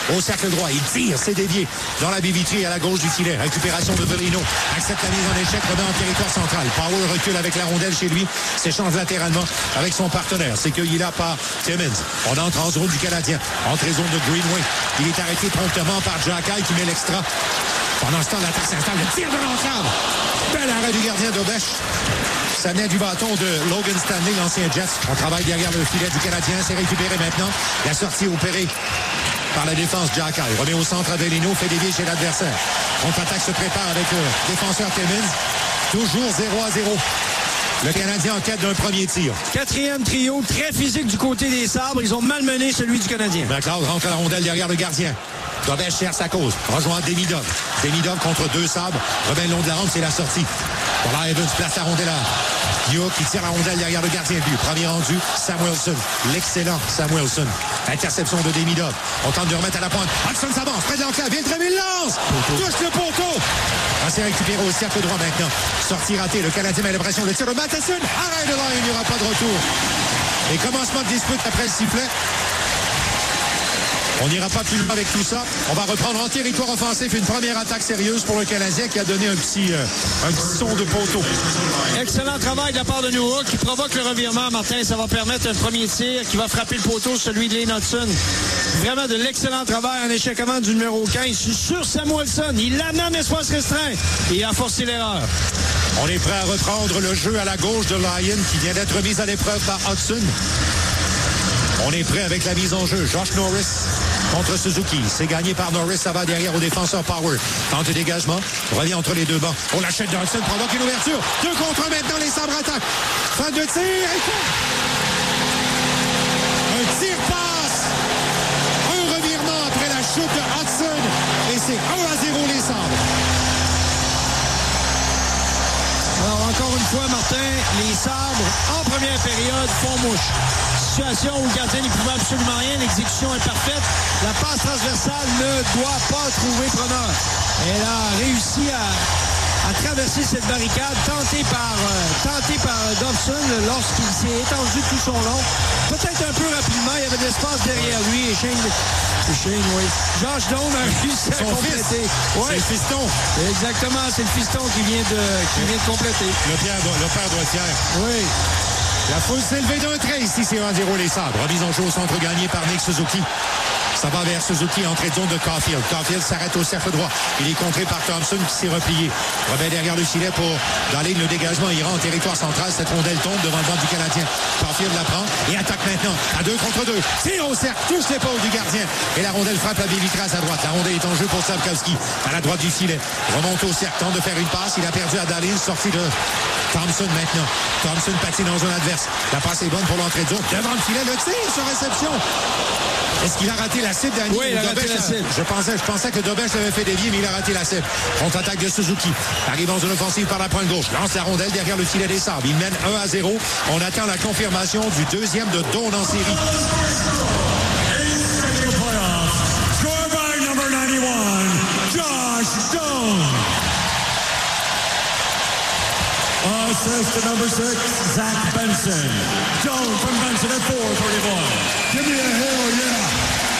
au cercle droit. Il tire, c'est dévié dans la baie vitrée à la gauche du filet. Récupération de Bellino. Accepte la mise en échec, remet en territoire central. Powell recule avec la rondelle chez lui. S'échange latéralement avec son partenaire. C'est cueilli là par Timmins. On entre en zone du Canadien. Entrée zone de Greenway. Il est arrêté promptement par Jacky qui met l'extra. Pendant ce temps, l'attaque s'installe. Le tir de l'entrave. Bel arrêt du gardien d'Aubèche. Ça venait du bâton de Logan Stanley, l'ancien Jets. On travaille derrière le filet du Canadien. C'est récupéré maintenant. La sortie opérée par la défense Jacky. Remet au centre Avellino, fait dévier chez l'adversaire. Contre-attaque se prépare avec le défenseur Timmins. Toujours 0-0. Le Canadien en quête d'un premier tir. Quatrième trio, très physique du côté des Sabres. Ils ont malmené celui du Canadien. McLeod rentre à la rondelle derrière le gardien. Gobert cherche sa cause. Rejoint Demidov. Demidov contre deux Sabres. Remet le long de la rampe, c'est la sortie. Voilà, Evans place la rondelle là. York qui tire la rondelle derrière le gardien de but. Premier rendu, Samuelsson. L'excellent Samuelsson. Interception de Demidov. On tente de remettre à la pointe. Hudson s'avance. Près de l'enclave. Vildrem, il lance. Touche le poteau. C'est récupéré au cercle droit maintenant. Sortie ratée. Le Canadien met la pression. Le tir de Matheson. Arrête de là. Il n'y aura pas de retour. Et commencement de dispute après le sifflet. On n'ira pas plus loin avec tout ça. On va reprendre en territoire offensif une première attaque sérieuse pour le Canadien qui a donné un petit son de poteau. Excellent travail de la part de Newhook qui provoque le revirement, Martin. Ça va permettre un premier tir qui va frapper le poteau, celui de Lane Hudson. Vraiment de l'excellent travail en échec-avant du numéro 15 sur Samuelsson. Il l'amène en espace restreint et il a forcé l'erreur. On est prêt à reprendre le jeu à la gauche de Lyon qui vient d'être mis à l'épreuve par Hudson. On est prêt avec la mise en jeu. Josh Norris contre Suzuki. C'est gagné par Norris. Ça va derrière au défenseur Power. Tente de dégagement. Revient entre les deux bancs. On l'achète de Hudson. Provoque une ouverture. 2 contre 1 maintenant. Les Sabres attaquent. Fin de tir. Un tir passe. Un revirement après la chute de Hudson. Et c'est 1-0 les Sabres. Alors, encore une fois, Martin, les Sabres, en première période, font mouche. Situation où le gardien n'y pouvait absolument rien. L'exécution est parfaite. La passe transversale ne doit pas trouver preneur. Elle a réussi à traverser cette barricade tentée par Dobson lorsqu'il s'est étendu tout son long. Peut-être un peu rapidement. Il y avait de l'espace derrière lui. Et Shane, oui. Josh Doan a réussi à compléter. Ouais. C'est le fiston. Exactement. C'est le fiston qui vient de compléter. Le père Droitière. Oui. La foule s'est levée d'un trait ici, c'est 1-0 les Sabres. Remise en jeu au centre gagné par Nick Suzuki. Ça va vers Suzuki, entrée de zone de Caulfield. Caulfield s'arrête au cercle droit. Il est contré par Thompson qui s'est replié. Remet derrière le filet pour dans la ligne le dégagement. Il rentre en territoire central. Cette rondelle tombe devant le banc du Canadien. Caulfield la prend et attaque maintenant à 2 contre 2. Tire au cercle, touche l'épaule du gardien. Et la rondelle frappe la baie vitrée à sa droite. La rondelle est en jeu pour Slafkovsky. À la droite du filet. Remonte au cercle, tente de faire une passe. Il a perdu à Dahlin. Sortie de Thompson maintenant. Thompson patine en zone adverse. La passe est bonne pour l'entrée de zone. Devant le filet, le tir sur réception. Est-ce qu'il a raté la cible, Danny? Oui, il a raté la cible. Je pensais que Dobèche l'avait fait dévier, mais il a raté la cible. Contre-attaque de Suzuki. Arrive en zone offensive par la pointe gauche. Lance la rondelle derrière le filet des Sabres. Il mène 1-0. On attend la confirmation du deuxième de Doan en série. Score by number 91, Josh Doan. Assist to number 6, Zach Benson. Doan from Benson at 4:31. Give me a hell yeah.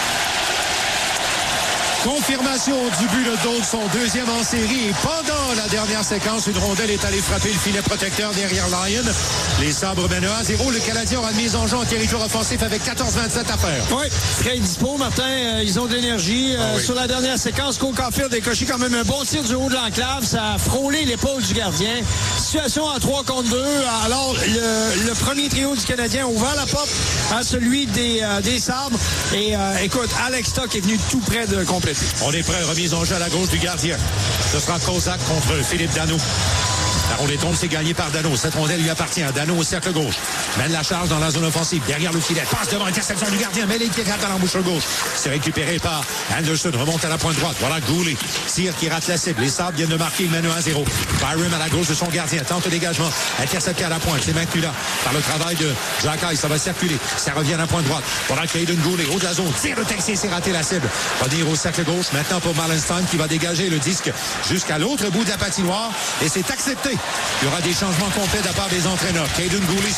Confirmation du but de Doan, son deuxième en série. Et pendant la dernière séquence, une rondelle est allée frapper le filet protecteur derrière Lyon. Les Sabres mènent 1-0. Le Canadien aura une mise en jeu en territoire offensif avec 14-27 à faire. Oui, très dispo, Martin. Ils ont de l'énergie. Oui. Sur la dernière séquence, Cole Caulfield a décoché quand même un bon tir du haut de l'enclave. Ça a frôlé l'épaule du gardien. Situation à 3 contre 2. Alors, le premier trio du Canadien a ouvert la porte à celui des Sabres. Et écoute, Alex Stock est venu tout près de compléter. On est prêt, remise en jeu à la gauche du gardien. Ce sera Kozak contre Philippe Danault. La rondelle tombe, c'est gagné par Danault. Cette rondelle lui appartient. Danault au cercle gauche. Mène la charge dans la zone offensive. Derrière le filet. Passe devant, interception du gardien. Mêlé qui rate dans l'embouchure gauche. C'est récupéré par Anderson. Remonte à la pointe droite. Voilà Goulet. Tire qui rate la cible. Les Sabres viennent de marquer. Il mène 1-0. Byram à la gauche de son gardien. Tente le dégagement. Intercepté à la pointe. C'est maintenu là par le travail de Jacky. Ça va circuler. Ça revient à la pointe droite. Voilà Caden Goulet. Haut de la zone. Tire le Texier. C'est raté la cible. Revenir au cercle gauche. Maintenant pour Marlenstein qui va dégager le disque jusqu'à l'autre bout de la patinoire. Et c'est accepté. Il y aura des changements complets de la part des entraîneurs. Caden Goulet se tient là.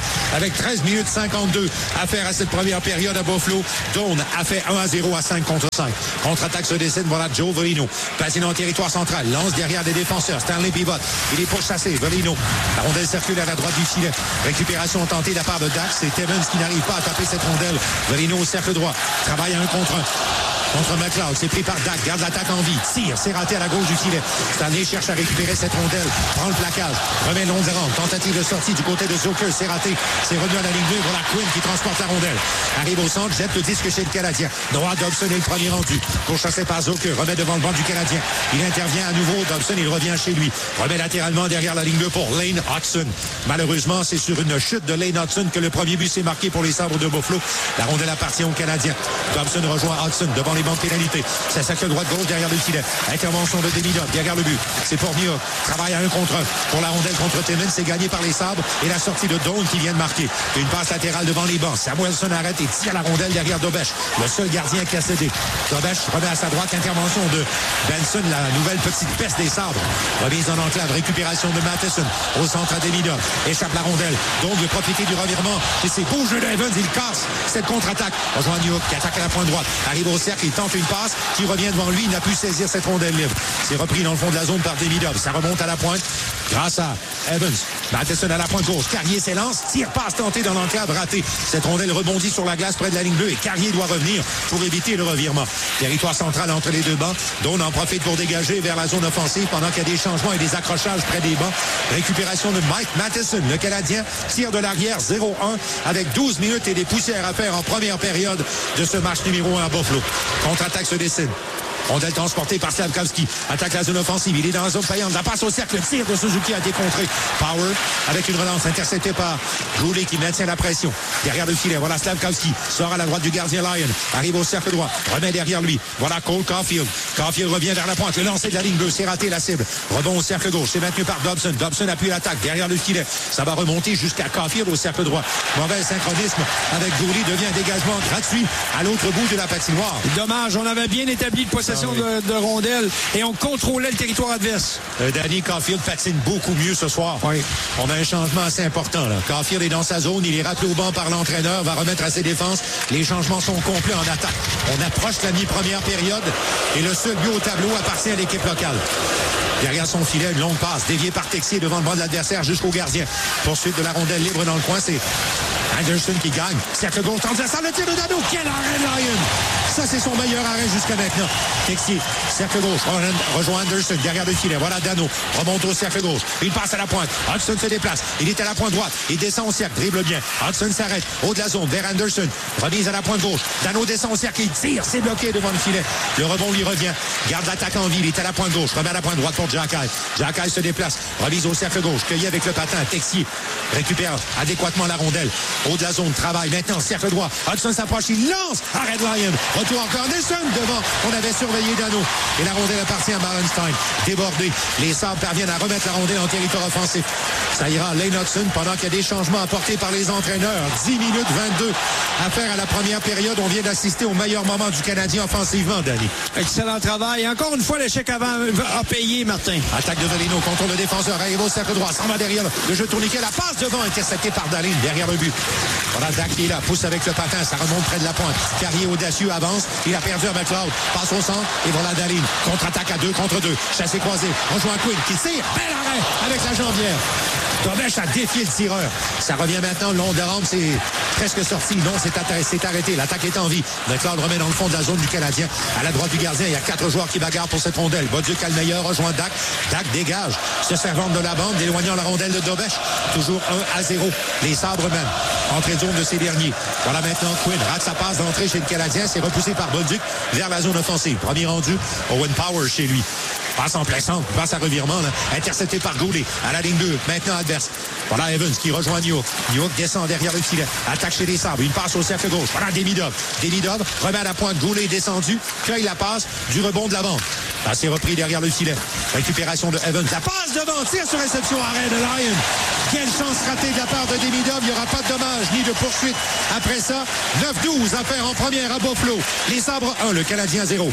avec 13 minutes 52 à faire à cette première période à Buffalo. Dawn a fait 1-0 à 5 contre 5. Contre-attaque se décide, voilà Joe Veleno. Passé dans le territoire central, lance derrière des défenseurs. Stanley Pivot, il est pourchassé. Veleno, la rondelle circule à la droite du filet. Récupération tentée de la part de Dax. C'est Evans qui n'arrive pas à taper cette rondelle. Veleno au cercle droit, travaille à 1 contre 1. Contre McLeod, c'est pris par Dak, garde l'attaque en vie, tire, c'est raté à la gauche du filet. Stanley cherche à récupérer cette rondelle, prend le plaquage, remet long de rampe, tentative de sortie du côté de Zucker, c'est raté, c'est revenu à la ligne bleue, voilà Quinn qui transporte la rondelle. Arrive au centre, jette le disque chez le Canadien. Droit Dobson est le premier rendu, pourchassé par Zucker, remet devant le banc du Canadien. Il intervient à nouveau, Dobson, il revient chez lui, remet latéralement derrière la ligne bleue pour Lane Hudson. Malheureusement, c'est sur une chute de Lane Hudson que le premier but s'est marqué pour les Sabres de Buffalo. La rondelle appartient aux Canadiens. Dobson rejoint Hudson devant les bancs de pénalité. C'est sa droite-gauche derrière le filet. Intervention de Demidov derrière le but. C'est pour New York. Travail à 1 contre 1. Pour la rondelle contre Timmins, c'est gagné par les Sabres. Et la sortie de Dawn qui vient de marquer. Une passe latérale devant les bancs. Samuelson arrête et tire la rondelle derrière Dobesch. Le seul gardien qui a cédé. Dobesch remet à sa droite. Intervention de Benson, la nouvelle petite peste des Sabres. Remise en enclave. Récupération de Matheson. Au centre à Demidov. Échappe la rondelle. Dawn veut profiter du revirement. Et c'est beau jeu d'Evans. Il casse cette contre-attaque. Rejoint New York qui attaque à la pointe droite. Arrive au cercle. Il tente une passe qui revient devant lui. Il n'a pu saisir cette rondelle libre. C'est repris dans le fond de la zone par Demidov. Ça remonte à la pointe grâce à Evans. Matheson à la pointe gauche. Carrier s'élance. Tire passe tenté dans l'enclave. Raté. Cette rondelle rebondit sur la glace près de la ligne bleue et Carrier doit revenir pour éviter le revirement. Territoire central entre les deux bancs. Dawn en profite pour dégager vers la zone offensive pendant qu'il y a des changements et des accrochages près des bancs. Récupération de Mike Matheson. Le Canadien tire de l'arrière 0-1 avec 12 minutes et des poussières à faire en première période de ce match numéro 1 à Buffalo. Contre-attaque se dessine. Rondelle transportée par Slavkovski. Attaque la zone offensive. Il est dans la zone faillante. La passe au cercle. Le tir de Suzuki a été contré. Power avec une relance interceptée par Goulet qui maintient la pression. Derrière le filet. Voilà Slavkovski. Sort à la droite du gardien Lyon. Arrive au cercle droit. Remet derrière lui. Voilà Cole Caulfield. Caulfield revient vers la pointe. Le lancer de la ligne bleue. C'est raté la cible. Rebond au cercle gauche. C'est maintenu par Dobson. Dobson appuie l'attaque. Derrière le filet. Ça va remonter jusqu'à Caulfield au cercle droit. Mauvais synchronisme avec Goulet. Devient un dégagement gratuit à l'autre bout de la patinoire. Dommage. On avait bien établi de possession de rondelles et on contrôlait le territoire adverse. Danny Caulfield patine beaucoup mieux ce soir. Oui. On a un changement assez important. Là. Caulfield est dans sa zone. Il est rappelé au banc par l'entraîneur. Va remettre à ses défenses. Les changements sont complets en attaque. On approche la mi-première période et le seul but au tableau appartient à l'équipe locale. Derrière son filet, une longue passe déviée par Texier devant le banc de l'adversaire jusqu'au gardien. Poursuite de la rondelle libre dans le coin, c'est Anderson qui gagne. Cercle gauche, transversal, le tir de Dano. Quel arrêt, Lyon! Ça, c'est son meilleur arrêt jusqu'à maintenant. Texier, cercle gauche, rejoint Anderson derrière le filet. Voilà Dano, remonte au cercle gauche. Il passe à la pointe. Hudson se déplace. Il est à la pointe droite. Il descend au cercle, dribble bien. Hudson s'arrête. Haut de la zone, vers Anderson. Remise à la pointe gauche. Dano descend au cercle. Il tire. C'est bloqué devant le filet. Le rebond lui revient. Garde l'attaque en vie. Il est à la pointe gauche. Remet à la pointe droite pour Jacky. Jacky se déplace. Remise au cercle gauche. Cueilli avec le patin. Texier récupère adéquatement la rondelle. Haut de la zone, travail. Maintenant, cercle droit. Hudson s'approche. Il lance. Arrête Lyon. Retour encore Anderson devant. On avait surveillé Dano. Et la rondelle appartient à Ballenstein. Débordé. Les Sabres parviennent à remettre la rondelle en territoire offensif. Ça ira Lane Hudson pendant qu'il y a des changements apportés par les entraîneurs. 10 minutes 22 à faire à la première période. On vient d'assister au meilleur moment du Canadien offensivement, Danny. Excellent travail. Encore une fois, l'échec avant a payé, Martin. Attaque de Veleno contre le défenseur. Arrive au cercle droit. S'en va derrière le jeu tourniquet. La passe devant interceptée par Dahlin derrière le but. Voilà Dak qui est là. Pousse avec le patin. Ça remonte près de la pointe. Carrier audacieux avance. Il a perdu à McLeod. Passe au centre. Et voilà Dahlin. Contre-attaque à 2 contre 2. Chassé croisé. Rejoint Quinn qui tire. Bel arrêt avec la jambière. Dobesch a défié le tireur. Ça revient maintenant le long de la rampe. C'est presque sorti. Non, c'est arrêté. L'attaque est en vie. McLeod remet dans le fond de la zone du Canadien. À la droite du gardien, il y a 4 joueurs qui bagarrent pour cette rondelle. Bolduc a le meilleur. Rejoint Dak. Dak dégage. Se servant de la bande, éloignant la rondelle de Dobesch. Toujours 1-0. Les Sabres même. Entrée de zone de ces derniers. Voilà maintenant Quinn. Rate sa passe d'entrée chez le Canadien. C'est repoussé par Bolduc vers la zone offensive. Premier rendu. Owen Power chez lui. Passe en plein centre, passe à revirement, là. Intercepté par Goulet, à la ligne 2, maintenant adverse. Voilà Evans qui rejoint New York. New York descend derrière le filet, attaque chez les Sabres, une passe au cercle gauche. Voilà Demidov. Demidov remet à la pointe, Goulet descendu, cueille la passe du rebond de l'avant. Là, c'est repris derrière le filet. Récupération de Evans. La passe devant, tir sur réception, arrêt de Lyon. Quelle chance ratée de la part de Demidov. Il n'y aura pas de dommage ni de poursuite. Après ça, 9-12 à faire en première à Buffalo. Les Sabres 1, le Canadien 0.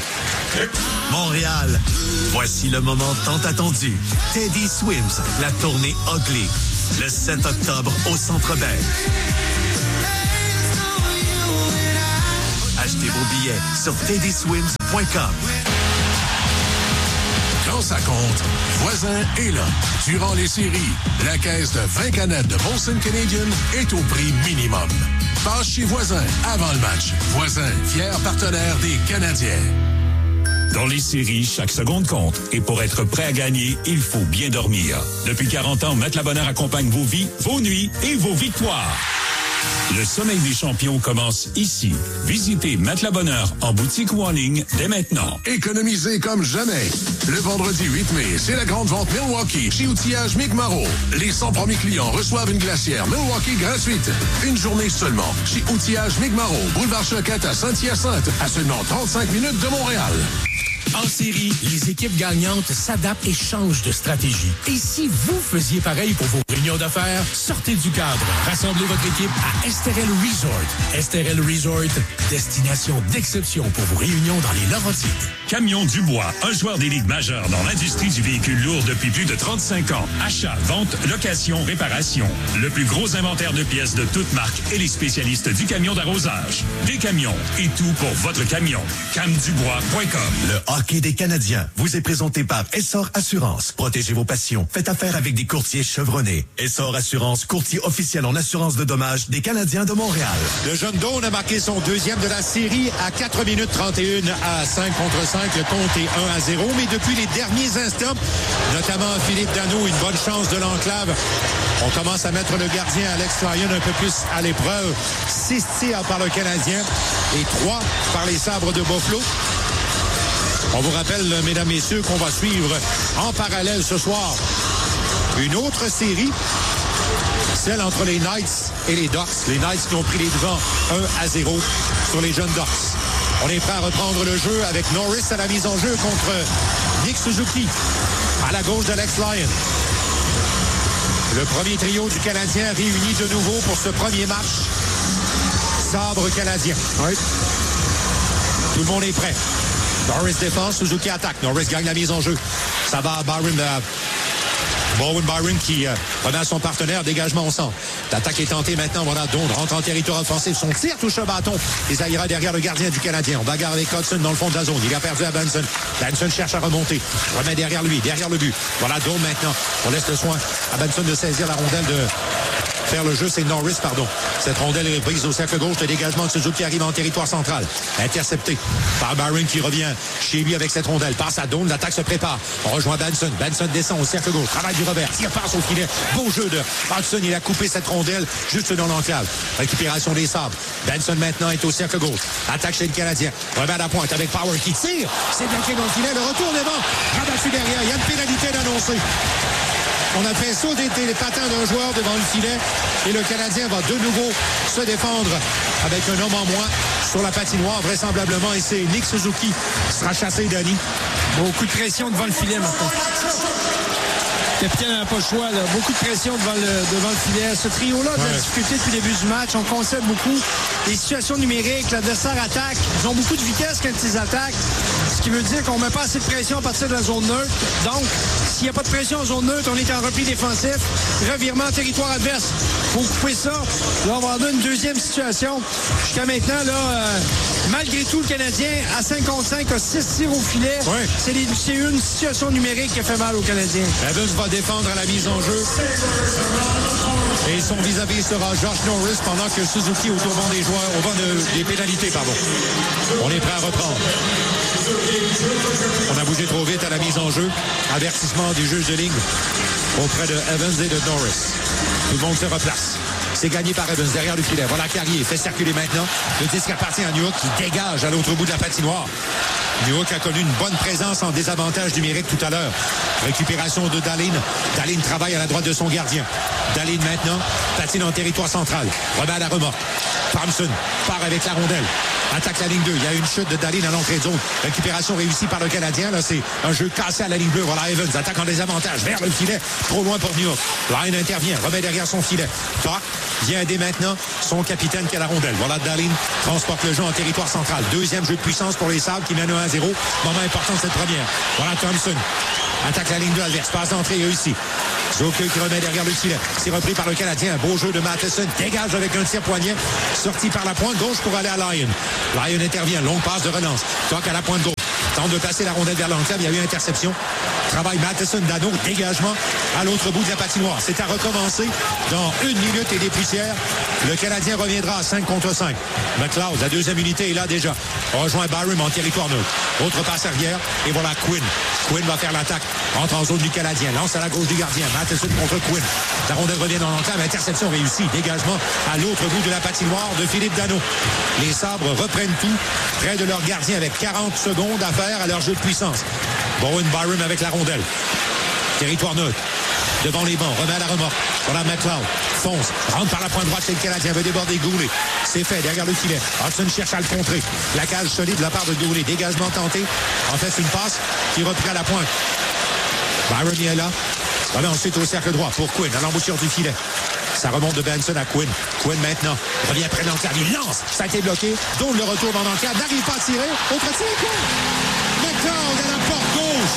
Montréal, voici le moment tant attendu. Teddy Swims, la tournée Ugly. le 7 octobre au Centre Bell. Achetez vos billets sur tdswims.com. Quand ça compte, Voisin est là. Durant les séries, la caisse de 20 canettes de Molson Canadian est au prix minimum. Passe chez Voisin avant le match. Voisin, fier partenaire des Canadiens. Dans les séries, chaque seconde compte. Et pour être prêt à gagner, il faut bien dormir. Depuis 40 ans, Matelas Bonheur accompagne vos vies, vos nuits et vos victoires. Le sommeil des champions commence ici. Visitez Matelas Bonheur en boutique ou en ligne dès maintenant. Économisez comme jamais. Le vendredi 8 mai, c'est la grande vente Milwaukee chez Outillage Mi'kmaq. Les 100 premiers clients reçoivent une glacière Milwaukee gratuite. Une journée seulement chez Outillage Mi'kmaq, boulevard Choquette à Saint-Hyacinthe, à seulement 35 minutes de Montréal. En série, les équipes gagnantes s'adaptent et changent de stratégie. Et si vous faisiez pareil pour vos réunions d'affaires, sortez du cadre. Rassemblez votre équipe à Esterel Resort. Esterel Resort, destination d'exception pour vos réunions dans les Laurentides. Camion Dubois, un joueur d'élite majeur dans l'industrie du véhicule lourd depuis plus de 35 ans. Achat, vente, location, réparation. Le plus gros inventaire de pièces de toutes marques et les spécialistes du camion d'arrosage. Des camions et tout pour votre camion. camdubois.com. Le hockey des Canadiens vous est présenté par Essor Assurance. Protégez vos passions. Faites affaire avec des courtiers chevronnés. Essor Assurance, courtier officiel en assurance de dommages des Canadiens de Montréal. Le jeune Dawn a marqué son deuxième de la série à 4 minutes 31 à 5 contre 5. Le compte est 1-0. Mais depuis les derniers instants, notamment Philippe Danault, une bonne chance de l'enclave. On commence à mettre le gardien Alex Lyon un peu plus à l'épreuve. 6 tirs par le Canadien et 3 par les Sabres de Buffalo. On vous rappelle, mesdames, messieurs, qu'on va suivre en parallèle ce soir une autre série, celle entre les Knights et les Ducks. Les Knights qui ont pris les devants 1-0 sur les jeunes Ducks. On est prêt à reprendre le jeu avec Norris à la mise en jeu contre Nick Suzuki à la gauche d'Alex Lyon. Le premier trio du Canadien réuni de nouveau pour ce premier match. Sabre canadien. Oui. Tout le monde est prêt. Norris défense, Suzuki attaque. Norris gagne la mise en jeu. Ça va à Bowen Byron qui remet à son partenaire. Dégagement au centre. L'attaque est tentée maintenant. Voilà, Dawn rentre en territoire offensif. Son tir touche un bâton. Les aillera derrière le gardien du Canadien. On bagarre avec Hudson dans le fond de la zone. Il a perdu à Benson. Benson cherche à remonter. Remet derrière lui, derrière le but. Voilà, Dawn maintenant. On laisse le soin à Benson de saisir la rondelle de faire le jeu, c'est Norris, pardon. Cette rondelle est prise au cercle gauche. Le dégagement de Suzuki arrive en territoire central. Intercepté par Byron qui revient chez lui avec cette rondelle. Passe à Dawn, l'attaque se prépare. On rejoint Benson. Benson descend au cercle gauche. Travail du Robert. Tire passe au filet. Beau jeu de Hudson. Il a coupé cette rondelle juste dans l'enclave. Récupération des Sabres. Benson maintenant est au cercle gauche. Attaque chez le Canadien. Remet à la pointe avec Power qui tire. C'est bloqué dans le filet. Le retour devant. Rabattu derrière. Il y a une pénalité d'annoncer. On a fait sauter les patins d'un joueur devant le filet et le Canadien va de nouveau se défendre avec un homme en moins sur la patinoire vraisemblablement et c'est Nick Suzuki qui sera chassé, Danny. Beaucoup de pression devant le filet maintenant. Le capitaine n'a pas le choix. Là. Beaucoup de pression devant le filet. Ce trio-là de la difficulté depuis le début du match. On concède beaucoup. Les situations numériques, l'adversaire attaque. Ils ont beaucoup de vitesse quand ils attaquent. Ce qui veut dire qu'on ne met pas assez de pression à partir de la zone neutre. Donc, s'il n'y a pas de pression en zone neutre, on est en repli défensif. Revirement en territoire adverse. Il faut couper ça. Là, on va avoir une deuxième situation. Jusqu'à maintenant, là, malgré tout, le Canadien, à 5 contre 5, a 6 tirs au filet. Ouais. C'est une situation numérique qui a fait mal aux Canadiens. Evans va défendre à la mise en jeu. Et son vis-à-vis sera Josh Norris pendant que Suzuki est au vent des joueurs, au vent des pénalités, pardon. On est prêt à reprendre. On a bougé trop vite à la mise en jeu. Avertissement du juge de ligne auprès de Evans et de Norris. Tout le monde se replace. C'est gagné par Evans derrière le filet. Voilà Carrier fait circuler maintenant. Le disque appartient à Newhook qui dégage à l'autre bout de la patinoire. Newhook a connu une bonne présence en désavantage numérique tout à l'heure. Récupération de Dahlin. Dahlin travaille à la droite de son gardien. Dahlin maintenant patine en territoire central. Remet à la remorque. Thompson part avec la rondelle. Attaque la ligne 2. Il y a une chute de Dahlin à l'entrée de zone. Récupération réussie par le Canadien. Là, c'est un jeu cassé à la ligne bleue. Voilà Evans. Attaque en désavantage vers le filet. Trop loin pour Newhook. Line intervient. Remet derrière son filet. Toc vient aider maintenant son capitaine qui a la rondelle. Voilà Dahlin transporte le jeu en territoire central. Deuxième jeu de puissance pour les Sabres qui mènent 1-0. Moment important de cette première. Voilà Thompson. Attaque la ligne 2 adverse. Passe d'entrée réussie. Joker qui remet derrière le filet. C'est repris par le Canadien. Un beau jeu de Matheson. Dégage avec un tir poignet. Sorti par la pointe gauche pour aller à Lyon. Lyon intervient. Longue passe de relance. Toc à la pointe gauche. Tente de placer la rondelle vers l'enclave. Il y a eu interception. Travail Matheson, Dano, dégagement à l'autre bout de la patinoire. C'est à recommencer dans 1 minute et des poussières. Le Canadien reviendra à 5 contre 5. McLeod, la deuxième unité est là déjà. Rejoint Byram en territoire neutre. Autre passe arrière. Et voilà Quinn. Quinn va faire l'attaque. Entre en zone du Canadien. Lance à la gauche du gardien. Matheson contre Quinn. La rondelle revient dans l'enclave. Interception réussie. Dégagement à l'autre bout de la patinoire de Philippe Dano. Les Sabres reprennent tout près de leur gardien avec 40 secondes à faire à leur jeu de puissance. Bowen Byram avec la rondelle. Territoire neutre. Devant les bancs. Remet à la remorque. Voilà McLeod. Fonce. Rentre par la pointe droite chez le Canadien. Veut déborder Goulet. C'est fait derrière le filet. Hudson cherche à le contrer. La cage solide de la part de Goulet. Dégagement tenté. En fait, c'est une passe qui reprend à la pointe. Byram est là. Voilà ensuite au cercle droit pour Quinn à l'embouchure du filet. Ça remonte de Benson à Quinn. Quinn maintenant revient près de l'enclave. Il lance. Ça a été bloqué. Donc le retour dans l'enclave. N'arrive pas à tirer. Autre tir. McLeod à la porte gauche.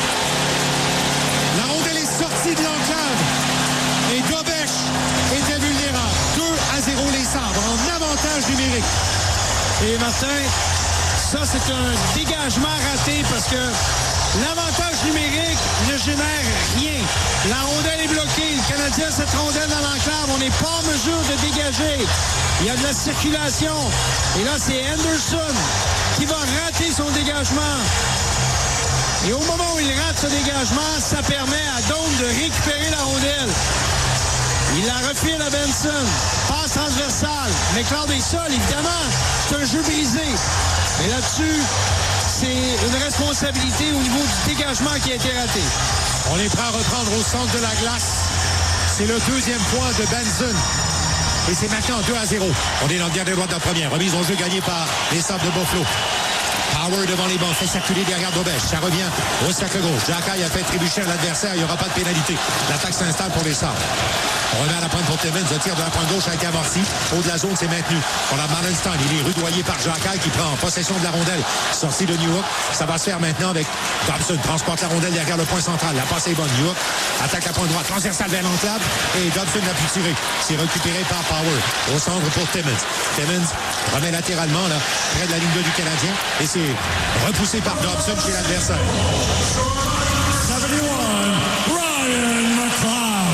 La rondelle est sortie de l'enclave. Et Dobèche était vulnérable. 2-0 les Sabres en avantage numérique. Et Martin, ça c'est un dégagement raté parce que l'avantage numérique ne génère rien. La rondelle est bloquée. Le Canadien, cette rondelle dans l'enclave, on n'est pas en mesure de dégager. Il y a de la circulation. Et là, c'est Anderson qui va rater son dégagement. Et au moment où il rate ce dégagement, ça permet à Dome de récupérer la rondelle. Il la refile à Benson. Passe transversale. McLeod est seul, évidemment. C'est un jeu brisé. Mais là-dessus, c'est une responsabilité au niveau du dégagement qui a été raté. On est prêt à reprendre au centre de la glace. C'est le deuxième point de Benson. Et c'est maintenant 2-0. On est dans le gardien droit de la première. Remise au jeu gagnée par les Sabres de Buffalo. Power devant les bancs, fait circuler derrière Dobèche. Ça revient au cercle gauche. Jacky a fait trébucher à l'adversaire. Il n'y aura pas de pénalité. L'attaque s'installe pour les Sabres. On remet à la pointe pour Timmins. Le tir de la pointe gauche a été amorti. Haut de la zone, c'est maintenu. On a Malenstein. Il est rudoyé par Jacky qui prend possession de la rondelle. Sortie de Newhook. Ça va se faire maintenant avec Dobson. Transporte la rondelle derrière le point central. La passe est bonne. Newhook attaque la pointe droite. Transversale vers l'enclave. Et Dobson n'a pu tirer. C'est récupéré par Power. Au centre pour Timmins. Timmins remet latéralement là, près de la ligne 2 du Canadien. Et c'est repoussé par Dobson chez l'adversaire. 71, Ryan McLeod.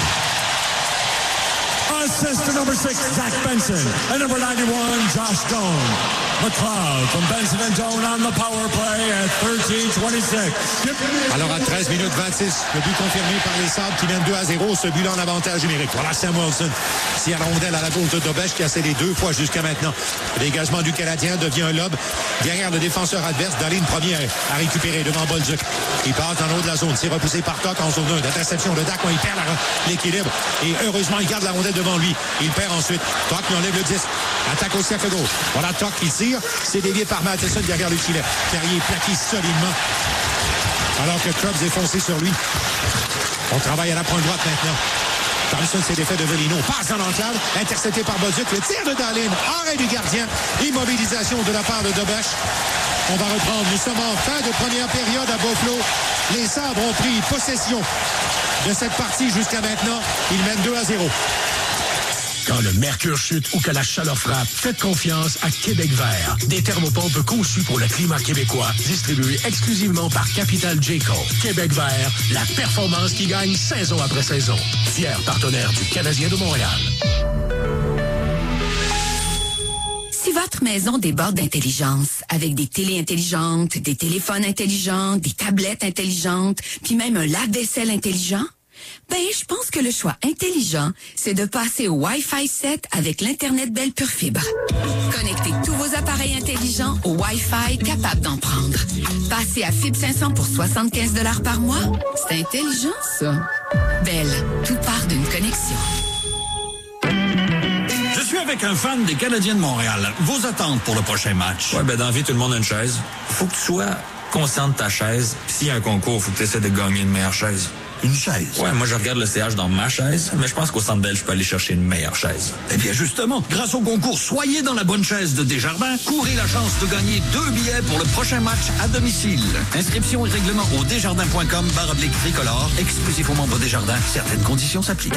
Assist to number 6, Zach Benson. And number 91, Josh Doan. McLeod from Benson and Doan on the power play at 13-26. Alors à 13 minutes 26, le but confirmé par les Sabres qui mènent 2-0. Ce but-là en avantage numérique. Voilà Sam Wilson. Tire la rondelle à la gauche de Dobèche qui a cédé 2 fois jusqu'à maintenant. Le dégagement du Canadien devient un lob derrière le défenseur adverse. Daline première à récupérer devant Bolduc. Il passe dans le haut de la zone. C'est repoussé par Toc en zone 1. L'interception de Dacon. Il perd l'équilibre. Et heureusement, il garde la rondelle devant lui. Il perd ensuite. Toc lui enlève le disque. Attaque au cercle gauche. Voilà Toc qui tire. C'est dévié par Matheson derrière le filet. Carrier plaqué solidement. Alors que Krubbs est foncé sur lui. On travaille à la pointe droite maintenant. Thompson s'est défait de Velino. Passe dans l'enclave. Intercepté par Bolduc. Le tir de Dahlin. Arrêt du gardien. Immobilisation de la part de Dobèche. On va reprendre. Nous sommes en fin de première période à Buffalo. Les Sabres ont pris possession de cette partie jusqu'à maintenant. Ils mènent 2-0. Quand le mercure chute ou que la chaleur frappe, faites confiance à Québec Vert. Des thermopompes conçues pour le climat québécois, distribuées exclusivement par Capital J-Co. Québec Vert, la performance qui gagne saison après saison. Fier partenaire du Canadien de Montréal. Si votre maison déborde d'intelligence, avec des télés intelligentes, des téléphones intelligents, des tablettes intelligentes, puis même un lave-vaisselle intelligent, ben, je pense que le choix intelligent, c'est de passer au Wi-Fi 7 avec l'Internet Belle Pure Fibre. Connectez tous vos appareils intelligents au Wi-Fi capable d'en prendre. Passez à Fibre 500 pour 75 $ par mois. C'est intelligent, ça. Belle, tout part d'une connexion. Je suis avec un fan des Canadiens de Montréal. Vos attentes pour le prochain match? Ouais, ben dans la vie, tout le monde a une chaise. Faut que tu sois conscient de ta chaise. S'il y a un concours, faut que tu essaies de gagner une meilleure chaise. une chaise. Ouais, moi je regarde le CH dans ma chaise, mais je pense qu'au Centre Bell, je peux aller chercher une meilleure chaise. Eh bien justement, grâce au concours Soyez dans la bonne chaise de Desjardins, courez la chance de gagner 2 billets pour le prochain match à domicile. Inscription et règlement au desjardins.com/tricolore, exclusif aux membres Desjardins. Certaines conditions s'appliquent.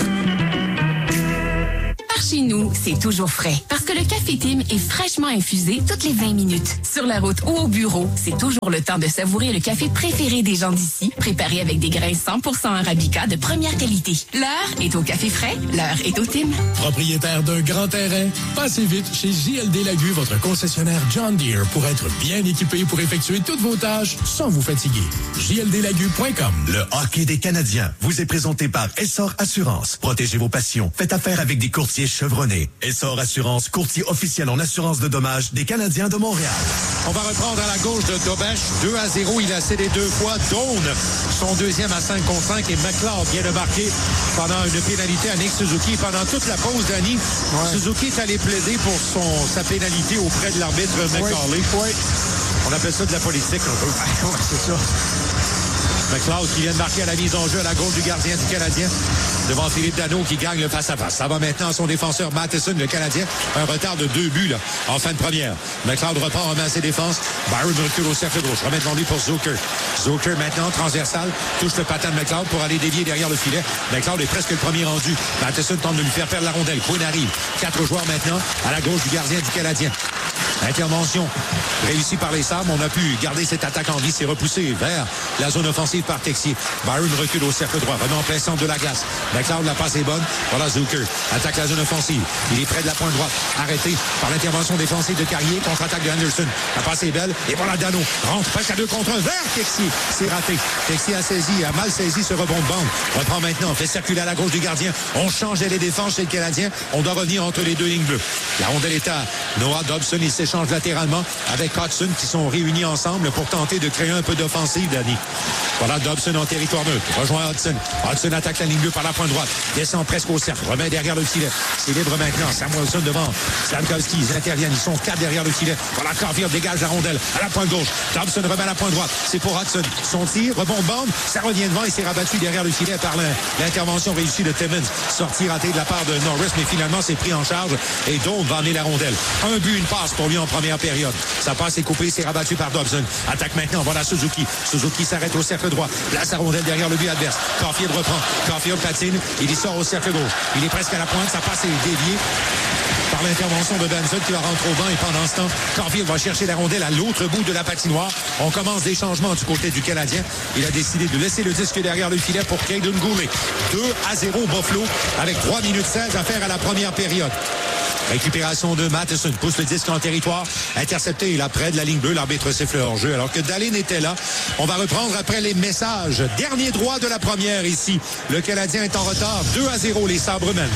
Par chez nous, c'est toujours frais. Parce que le Café Tim est fraîchement infusé toutes les 20 minutes. Sur la route ou au bureau, c'est toujours le temps de savourer le café préféré des gens d'ici, préparé avec des grains 100% Arabica de première qualité. L'heure est au café frais, l'heure est au Tim. Propriétaire d'un grand terrain, passez vite chez JLD Lagu, votre concessionnaire John Deere, pour être bien équipé pour effectuer toutes vos tâches sans vous fatiguer. JLDlagu.com. Le hockey des Canadiens vous est présenté par Essor Assurance. Protégez vos passions. Faites affaire avec des courtiers chevronnés. Essor Assurance, courtier officiel en assurance de dommages des Canadiens de Montréal. On va reprendre à la gauche de Dobesch. 2-0, il a cédé 2 fois. Doan, son deuxième à 5 contre 5. Et McLeod vient de marquer pendant une pénalité à Nick Suzuki. Pendant toute la pause, Danny, Suzuki est allé plaider pour sa pénalité auprès de l'arbitre McCauley. Oui. On appelle ça de la politique un peu. Oui, c'est ça. McLeod qui vient de marquer à la mise en jeu à la gauche du gardien du Canadien. Devant Philippe Danault qui gagne le face-à-face. Ça va maintenant à son défenseur Matheson, le Canadien. Un retard de 2 buts là, en fin de première. McLeod repart, remet à ses défenses. Byron recule au cercle gauche. Remet devant lui pour Zucker. Zucker maintenant, transversal. Touche le patin de McLeod pour aller dévier derrière le filet. McLeod est presque le premier rendu. Matheson tente de lui faire perdre la rondelle. Quinn arrive. 4 joueurs maintenant à la gauche du gardien du Canadien. Intervention réussie par les Sabres. On a pu garder cette attaque en vie. C'est repoussé vers la zone offensive par Texier. Byron recule au cercle droit. Remet en plein centre de la glace. McLeod, la passe est bonne. Voilà Zucker. Attaque la zone offensive. Il est près de la pointe droite. Arrêté par l'intervention défensive de Carrier. Contre-attaque de Anderson. La passe est belle. Et voilà Danault. Rentre presque à 2 contre 1 vers Texier. C'est raté. Texier a mal saisi ce rebond de bande. Reprend maintenant. Fait circuler à la gauche du gardien. On change les défenses chez le Canadien. On doit revenir entre les deux lignes bleues. La rondelle est à Noah Dobson. Il s'échange latéralement avec Hodgson qui sont réunis ensemble pour tenter de créer un peu d'offensive, Danny. Voilà Dobson en territoire neutre. Rejoint Hodgson. Hodgson attaque la ligne bleue par la pointe droite. Descend presque au cercle. Remet derrière le filet. C'est libre maintenant. Samuelson devant. Stankowski. Ils interviennent. Ils sont 4 derrière le filet. Voilà Caulfield dégage la rondelle à la pointe gauche. Dobson remet à la pointe droite. C'est pour Hodgson. Son tir. Rebond de bande. Ça revient devant. Il s'est rabattu derrière le filet par l'intervention réussie de Timmins. Sortie ratée de la part de Norris, mais finalement c'est pris en charge et Doan va emmener la rondelle. Un but, une passe pour lui en première période. Sa passe est coupée. C'est rabattu par Dobson. Attaque maintenant. Voilà Suzuki. Suzuki s'arrête au cercle droit. Place la rondelle derrière le but adverse. Caulfield reprend. Caulfield patine. Il y sort au cercle gauche. Il est presque à la pointe. Sa passe est déviée par l'intervention de Benson qui va rentrer au banc. Et pendant ce temps, Caulfield va chercher la rondelle à l'autre bout de la patinoire. On commence des changements du côté du Canadien. Il a décidé de laisser le disque derrière le filet pour Caden Goulet. 2-0 Buffalo avec 3 minutes 16 à faire à la première période. Récupération de Matheson, pousse le disque en territoire, intercepté là près de la ligne bleue, l'arbitre siffle hors jeu alors que Dahlin était là. On va reprendre après les messages. Dernier droit de la première ici. Le Canadien est en retard, 2-0, les Sabres mènent.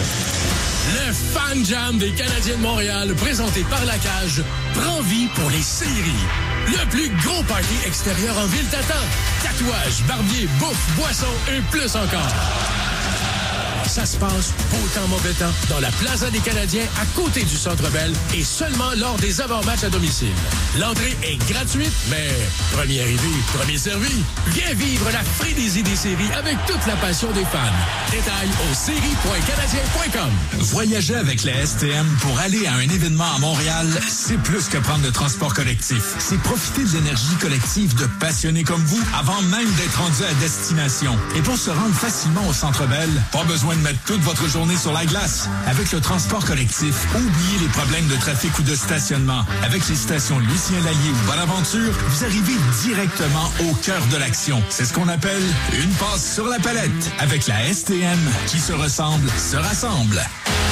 Le Fan Jam des Canadiens de Montréal, présenté par La Cage, prend vie pour les séries. Le plus gros party extérieur en ville t'attend. Tatouages, barbier, bouffe, boissons et plus encore. Ça se passe beau temps, mauvais temps, dans la Plaza des Canadiens, à côté du Centre Bell, et seulement lors des avant-matchs à domicile. L'entrée est gratuite, mais premier arrivé, premier servi. Viens vivre la frénésie des séries avec toute la passion des fans. Détails au séries.canadien.com. Voyager avec la STM pour aller à un événement à Montréal, c'est plus que prendre le transport collectif. C'est profiter de l'énergie collective de passionnés comme vous avant même d'être rendu à destination. Et pour se rendre facilement au Centre Bell, pas besoin de mettre toute votre journée sur la glace. Avec le transport collectif, oubliez les problèmes de trafic ou de stationnement. Avec les stations Lucien Lallier ou Bonaventure, vous arrivez directement au cœur de l'action. C'est ce qu'on appelle une passe sur la palette. Avec la STM, qui se ressemble, se rassemble.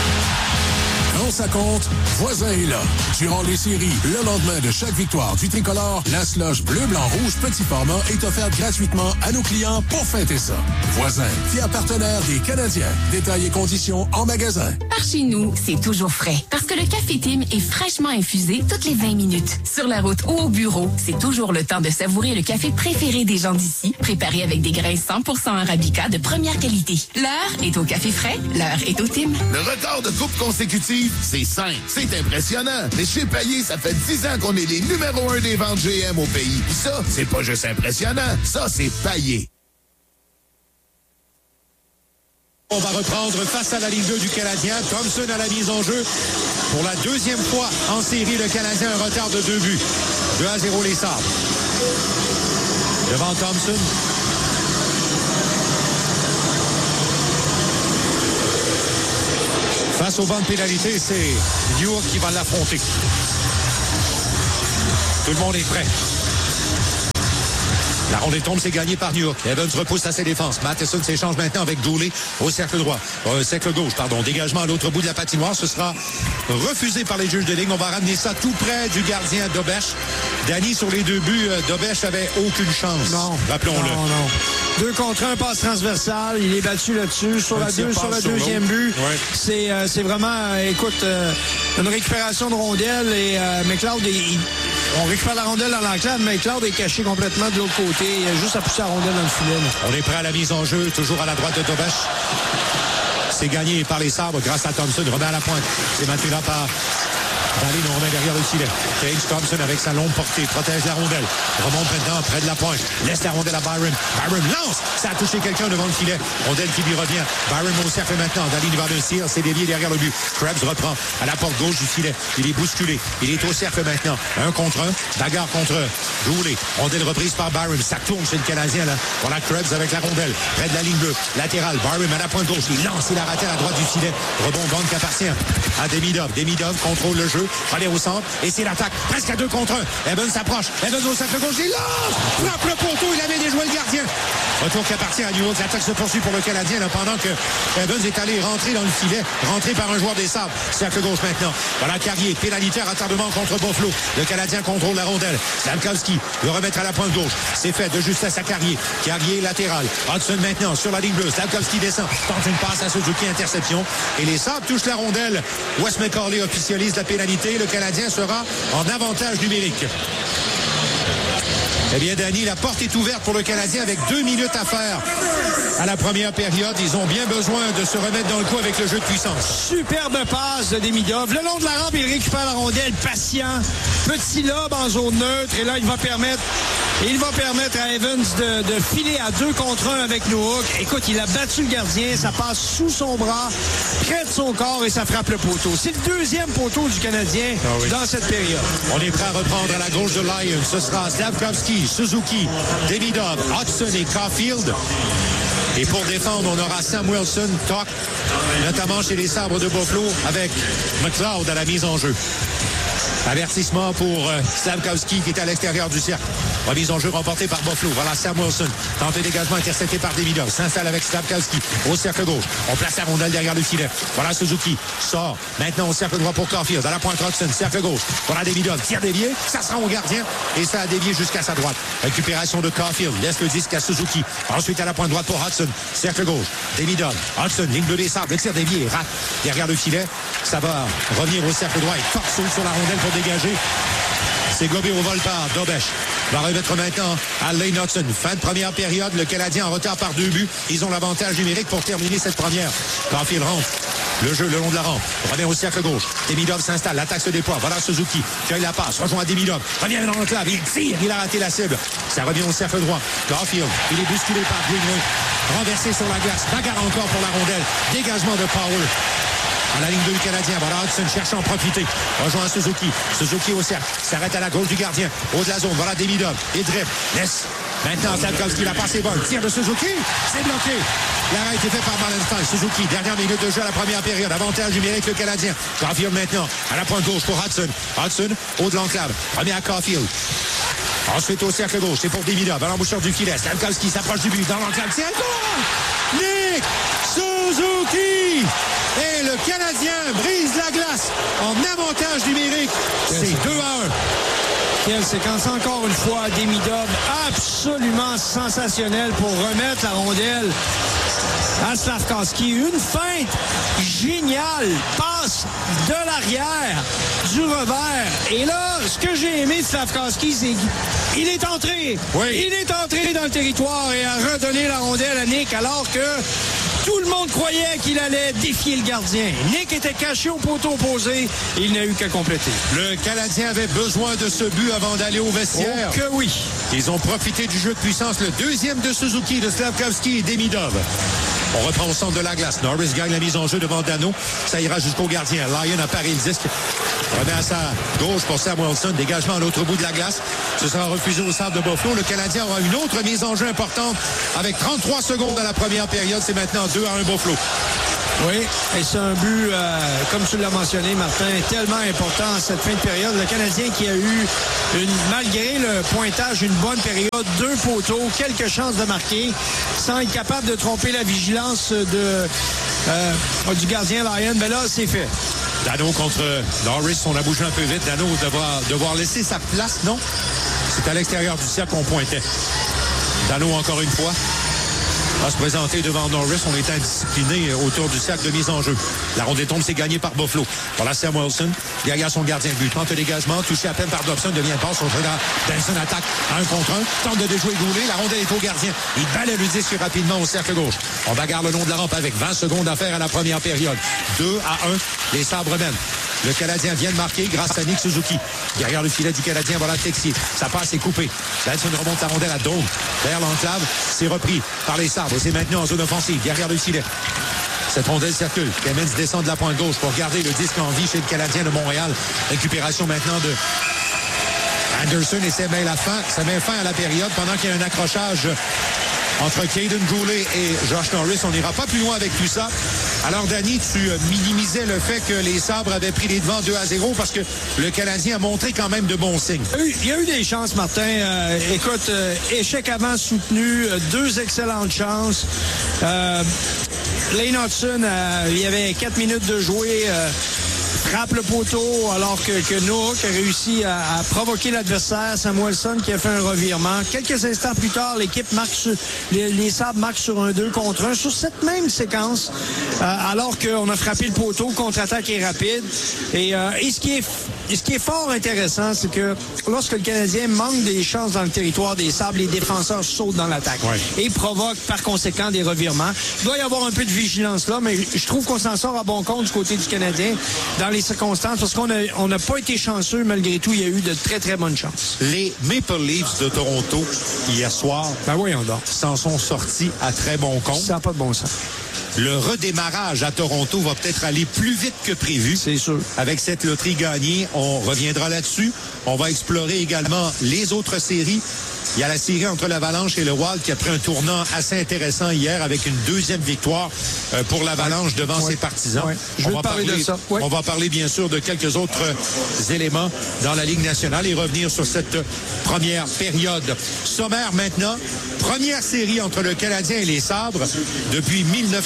Quand ça compte, Voisin est là. Durant les séries, le lendemain de chaque victoire du tricolore, la slush bleu, blanc, rouge, petit format est offerte gratuitement à nos clients pour fêter ça. Voisin, fier partenaire des Canadiens. Détails et conditions en magasin. Par chez nous, c'est toujours frais. Parce que le Café Tim est fraîchement infusé toutes les 20 minutes. Sur la route ou au bureau, c'est toujours le temps de savourer le café préféré des gens d'ici, préparé avec des grains 100% Arabica de première qualité. L'heure est au café frais, l'heure est au Tim. Le record de coupe consécutive, c'est 5. C'est impressionnant. Mais chez Payé, ça fait 10 ans qu'on est les numéros 1 des ventes GM au pays. Puis ça, c'est pas juste impressionnant. Ça, c'est Payé. On va reprendre face à la ligne 2 du Canadien. Thompson à la mise en jeu. Pour la deuxième fois en série, le Canadien a un retard de 2 buts. 2-0 les Sabres. Devant Thompson. Face au banc de pénalité, c'est New York qui va l'affronter. Tout le monde est prêt. La rondelle tombe, c'est gagné par New York. Evans repousse à ses défenses. Matheson s'échange maintenant avec Dooley au cercle droit. Cercle gauche, pardon. Dégagement à l'autre bout de la patinoire. Ce sera refusé par les juges de ligne. On va ramener ça tout près du gardien Dobeš. Danny, sur les 2 buts, Dobeš avait aucune chance. Non. Rappelons-le. Non. 2 contre 1, passe transversale. Il est battu là-dessus. Sur le deuxième but. Ouais. C'est vraiment, une récupération de rondelle et McLeod on récupère la rondelle dans l'enclave, mais McLeod est caché complètement de l'autre côté. Il a juste à pousser la rondelle dans le filet. On est prêt à la mise en jeu, toujours à la droite de Dobeš. C'est gagné par les Sabres grâce à Thompson. Remet à la pointe. C'est maintenu là par Dahlin, on remet derrière le filet. Tage Thompson avec sa longue portée protège la rondelle. Remonte maintenant près de la pointe. Laisse la rondelle à Byron. Byron lance. Ça a touché quelqu'un devant le filet. Rondelle qui lui revient. Byron au cercle maintenant. Dahlin va le tir. C'est dévié derrière le but. Krebs reprend à la porte gauche du filet. Il est bousculé. Il est au cercle maintenant. 1 contre 1. Bagarre contre Dooley. Rondelle reprise par Byron. Ça tourne chez le Canadien là. Voilà Krebs avec la rondelle. Près de la ligne bleue. Latéral. Byron à la pointe gauche. Il lance. Il a raté à la droite du filet. Rebond bande qui appartient à Demidov. Demidov contrôle le jeu. Aller au centre, et c'est l'attaque, presque à 2 contre 1. Evans s'approche, Evans au cercle gauche, il lance! Frappe le poteau, il avait déjoué le gardien. Retour qui appartient à New York, l'attaque se poursuit pour le Canadien, là, pendant que Evans est allé rentrer dans le filet, rentré par un joueur des Sabres. Cercle gauche maintenant. Voilà Carrier, pénalité, retardement contre Buffalo. Le Canadien contrôle la rondelle. Slavkovski veut remettre à la pointe gauche. C'est fait de justesse à Carrier. Carrier latéral. Hudson maintenant sur la ligne bleue. Slavkovski descend, tente une passe à Suzuki, interception. Et les Sabres touchent la rondelle. Wes McCauley officialise la pénalité. Le Canadien sera en avantage numérique. Eh bien, Danny, la porte est ouverte pour le Canadien avec 2 minutes à faire à la première période. Ils ont bien besoin de se remettre dans le coup avec le jeu de puissance. Superbe passe de Demidov. Le long de la rampe, il récupère la rondelle, patient. Petit lob en zone neutre. Et là, il va permettre à Evans de filer à 2 contre 1 avec Nohook. Écoute, il a battu le gardien. Ça passe sous son bras, près de son corps et ça frappe le poteau. C'est le 2e poteau du Canadien dans cette période. On est prêt à reprendre à la gauche de Lions. Ce sera Slavkovski, Suzuki, Demidov, Hudson et Caulfield. Et pour défendre, on aura Samuelsson, Tuch, notamment chez les Sabres de Buffalo, avec McLeod à la mise en jeu. Avertissement pour Slavkovski qui est à l'extérieur du cercle. Remise en jeu remportée par Buffalo. Voilà Samuelsson. Tenté dégagement intercepté par Demidov. S'installe avec Slavkovski au cercle gauche. On place la rondelle derrière le filet. Voilà Suzuki. Sort maintenant au cercle droit pour Caulfield. À la pointe Hudson. Cercle gauche. Voilà Demidov. Tire dévié. Ça sera au gardien. Et ça a dévié jusqu'à sa droite. Récupération de Caulfield. Laisse le disque à Suzuki. Ensuite à la pointe droite pour Hudson. Cercle gauche. Demidov. Hudson. Ligne bleue des Sabres. Le tir dévié. Rate derrière le filet. Ça va revenir au cercle droit. Et Tuch saute sur la rondelle pour dégager. C'est gobé au vol par Dobeš. Va remettre maintenant à Lane Hudson. Fin de première période. Le Canadien en retard par 2 buts. Ils ont l'avantage numérique pour terminer cette première. Caulfield rentre. Le jeu le long de la rampe. Revient au cercle gauche. Demidov s'installe. L'attaque se déploie. Voilà Suzuki. Cueille la passe. Rejoint Demidov. Revient dans l'enclave. Il tire. Il a raté la cible. Ça revient au cercle droit. Caulfield. Il est bousculé par Greenway. Renversé sur la glace. Bagarre encore pour la rondelle. Dégagement de Powell. À la ligne 2 du Canadien, voilà Hudson cherche à en profiter. Rejoint Suzuki. Suzuki au cercle. S'arrête à la gauche du gardien. Haut de la zone. Voilà Demidov. Et dribble. Laisse. Maintenant, Slavkovski, la passe est bonne. Tire de Suzuki. C'est bloqué. L'arrêt a été fait par Ballenstein. Suzuki, dernière minute de jeu à la première période. Avantage numérique, le Canadien. Caulfield maintenant. À la pointe gauche pour Hudson. Hudson, haut de l'enclave. Remet à Caulfield. Ensuite au cercle gauche. C'est pour Demidov. À l'embouchure du filet. Slavkovski s'approche du but. Dans l'enclave. C'est un goal! Nick Suzuki! Et le Canadien brise la glace en avantage numérique. C'est 2-1. Quelle séquence encore une fois. Demidov absolument sensationnel pour remettre la rondelle à Slavkovski. Une feinte géniale. Passe de l'arrière, du revers. Et là, ce que j'ai aimé de Slavkovski, c'est qu'il est entré. Oui. Il est entré dans le territoire et a redonné la rondelle à Nick alors que tout le monde croyait qu'il allait défier le gardien. Nick était caché au poteau opposé. Il n'a eu qu'à compléter. Le Canadien avait besoin de ce but avant d'aller au vestiaire. Oh que oui. Ils ont profité du jeu de puissance. Le 2e de Suzuki, de Slavkovski et Demidov. On reprend au centre de la glace. Norris gagne la mise en jeu devant Dano. Ça ira jusqu'au gardien. Lyon apparaît le disque. Remet à sa gauche pour Sam Wilson. Dégagement à l'autre bout de la glace. Ce sera refusé au Sabre de Buffalo. Le Canadien aura une autre mise en jeu importante avec 33 secondes dans la première période. C'est maintenant 2-1 Buffalo. Oui, et c'est un but, comme tu l'as mentionné, Martin, tellement important en cette fin de période. Le Canadien qui a eu, malgré le pointage, une bonne période, 2 poteaux, quelques chances de marquer, sans être capable de tromper la vigilance du gardien Lyon. Mais là, c'est fait. Dano contre Norris, on a bougé un peu vite. Dano devoir laisser sa place, non? C'est à l'extérieur du cercle qu'on pointait. Dano, encore une fois, va se présenter devant Norris. On est indiscipliné autour du cercle de mise en jeu. La rondelle tombe, c'est gagné par Buffalo. Voilà Sam Wilson, derrière son gardien de but. Tente le dégagement, touché à peine par Dobson, devient passe. Benson attaque 1 contre 1, tente de déjouer Goulet. La rondelle est au gardien. Il balaie le disque rapidement au cercle gauche. On bagarre le long de la rampe avec 20 secondes à faire à la première période. 2-1, les Sabres mènent. Le Canadien vient de marquer grâce à Nick Suzuki. Derrière le filet du Canadien, voilà Texier. Ça passe et coupé. Benson remonte la rondelle à Dome. Vers l'enclave, c'est repris par les Sabres. C'est maintenant en zone offensive, derrière le filet. Cette rondelle circule. Clemens descend de la pointe gauche pour garder le disque en vie chez le Canadien de Montréal. Récupération maintenant de Anderson et ça met fin à la période pendant qu'il y a un accrochage entre Caden Goulet et Josh Norris. On n'ira pas plus loin avec tout ça. Alors, Danny, tu minimisais le fait que les Sabres avaient pris les devants 2-0 parce que le Canadien a montré quand même de bons signes. Il y a eu des chances, Martin. Écoute, échec avant soutenu, 2 excellentes chances. Lane Hudson, il y avait 4 minutes de jouer. Frappe le poteau alors que Noah a réussi à provoquer l'adversaire. Samuelson qui a fait un revirement. Quelques instants plus tard, l'équipe marque les Sabres marquent sur un 2 contre 1 sur cette même séquence alors qu'on a frappé le poteau. Contre-attaque est rapide. Et ce qui est fort intéressant, c'est que lorsque le Canadien manque des chances dans le territoire des Sabres, les défenseurs sautent dans l'attaque et provoquent par conséquent des revirements. Il doit y avoir un peu de vigilance là, mais je trouve qu'on s'en sort à bon compte du côté du Canadien dans les circonstances, parce qu'on n'a pas été chanceux, malgré tout, il y a eu de très, très bonnes chances. Les Maple Leafs de Toronto, hier soir, s'en sont sortis à très bon compte. Ça n'a pas de bon sens. Le redémarrage à Toronto va peut-être aller plus vite que prévu. C'est sûr. Avec cette loterie gagnée, on reviendra là-dessus. On va explorer également les autres séries. Il y a la série entre l'Avalanche et le Wild qui a pris un tournant assez intéressant hier avec une 2e victoire pour l'Avalanche devant ses partisans. Je vais parler de ça. On va parler bien sûr de quelques autres éléments dans la Ligue nationale et revenir sur cette première période. Sommaire maintenant. Première série entre le Canadien et les Sabres depuis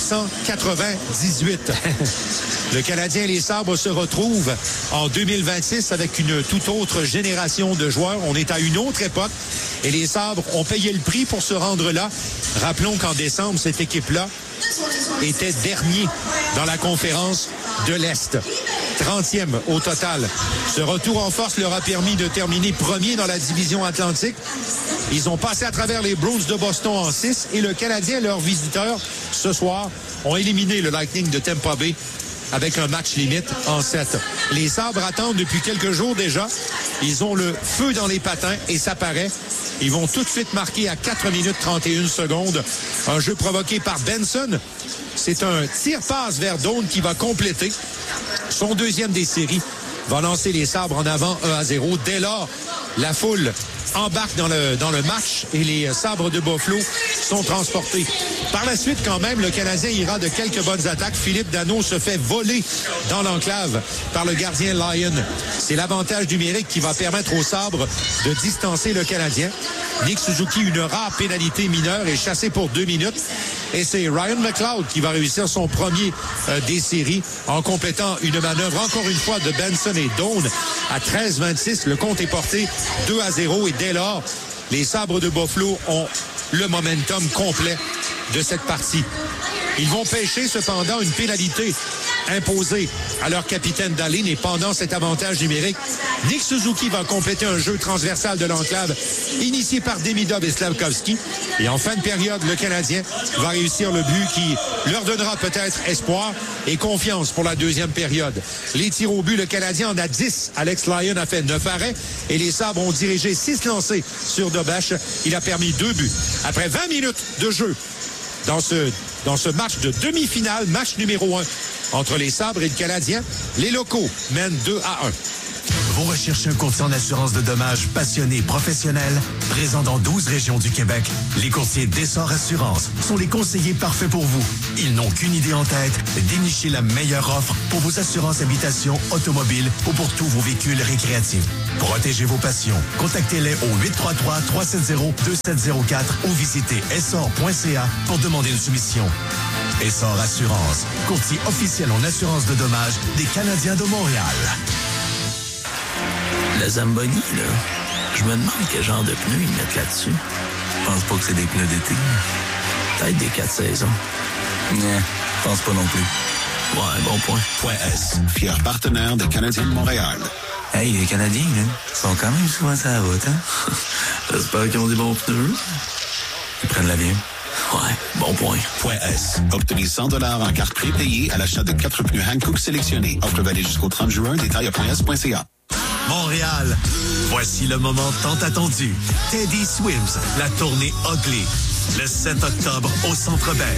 1998. Le Canadien et les Sabres se retrouvent en 2026 avec une toute autre génération de joueurs. On est à une autre époque et les Sabres ont payé le prix pour se rendre là. Rappelons qu'en décembre, cette équipe-là était dernier dans la conférence de l'Est. 30e au total. Ce retour en force leur a permis de terminer premier dans la division Atlantique. Ils ont passé à travers les Bruins de Boston en 6 et le Canadien, leurs visiteurs, ce soir, ont éliminé le Lightning de Tampa Bay avec un match limite en 7. Les Sabres attendent depuis quelques jours déjà. Ils ont le feu dans les patins et ça paraît. Ils vont tout de suite marquer à 4 minutes 31 secondes. Un jeu provoqué par Benson. C'est un tir-passe vers Doan qui va compléter. Son 2e des séries va lancer les Sabres en avant 1-0. Dès lors, la foule embarque dans le match et les Sabres de Buffalo sont transportés. Par la suite, quand même, le Canadien ira de quelques bonnes attaques. Philippe Danault se fait voler dans l'enclave par le gardien Lyon. C'est l'avantage numérique qui va permettre aux Sabres de distancer le Canadien. Nick Suzuki, une rare pénalité mineure, est chassé pour 2 minutes. Et c'est Ryan McLeod qui va réussir son premier des séries en complétant une manœuvre, encore une fois, de Benson et Doan. À 13-26, le compte est porté 2-0 et dès lors, les Sabres de Buffalo ont le momentum complet de cette partie. Ils vont pêcher cependant une pénalité imposée à leur capitaine Dahlin et pendant cet avantage numérique, Nick Suzuki va compléter un jeu transversal de l'enclave initié par Demidov et Slavkovski. Et en fin de période, le Canadien va réussir le but qui leur donnera peut-être espoir et confiance pour la 2e période. Les tirs au but, le Canadien en a 10. Alex Lyon a fait 9 arrêts et les Sabres ont dirigé 6 lancés sur Dobash. Il a permis 2 buts. Après 20 minutes de jeu, dans ce match de demi-finale, match numéro 1 entre les Sabres et le Canadien. Les locaux mènent 2-1. Vous recherchez un courtier en assurance de dommages passionné et professionnel? Présent dans 12 régions du Québec, les courtiers d'Essor Assurance sont les conseillers parfaits pour vous. Ils n'ont qu'une idée en tête, dénicher la meilleure offre pour vos assurances habitation, automobile ou pour tous vos véhicules récréatifs. Protégez vos passions. Contactez-les au 833-370-2704 ou visitez essor.ca pour demander une soumission. Essor Assurance, courtier officiel en assurance de dommages des Canadiens de Montréal. La Zamboni, là, je me demande quel genre de pneus ils mettent là-dessus. Je pense pas que c'est des pneus d'été. Peut-être des 4 saisons. Je pense pas non plus. Ouais, bon point. Point S, fier partenaire des Canadiens de Montréal. Hey, les Canadiens, là, sont quand même souvent sur la route, hein? J'espère qu'ils ont des bons pneus. Ils prennent l'avion. Ouais, bon point. Point S. Obtenez 100 $ en carte prépayée à l'achat de 4 pneus Hankook sélectionnés. Offre valide jusqu'au 30 juin. Détails à .s.ca. Montréal, voici le moment tant attendu. Teddy Swims, la tournée Ugly. Le 7 octobre au Centre Bell.